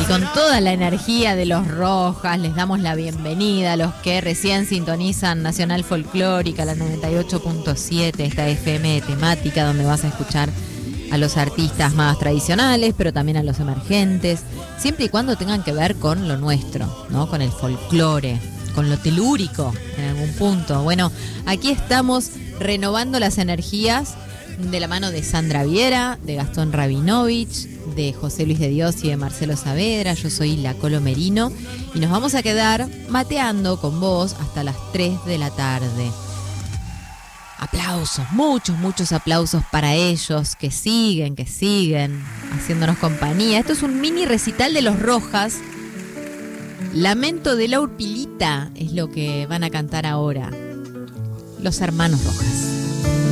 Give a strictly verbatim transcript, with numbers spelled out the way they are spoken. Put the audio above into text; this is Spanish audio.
Y con toda la energía de los Rojas, les damos la bienvenida a los que recién sintonizan Nacional Folclórica, la noventa y ocho punto siete, esta F M de temática, donde vas a escuchar a los artistas más tradicionales, pero también a los emergentes, siempre y cuando tengan que ver con lo nuestro, ¿no? Con el folclore, con lo telúrico en algún punto. Bueno, aquí estamos renovando las energías de la mano de Sandra Viera, de Gastón Rabinovich, de José Luis de Dios y de Marcelo Saavedra. Yo soy La Colo Merino y nos vamos a quedar mateando con vos hasta las tres de la tarde. Aplausos, muchos, muchos aplausos para ellos, que siguen, que siguen haciéndonos compañía. Esto es un mini recital de los Rojas. Lamento de la Urpilita es lo que van a cantar ahora los hermanos Rojas.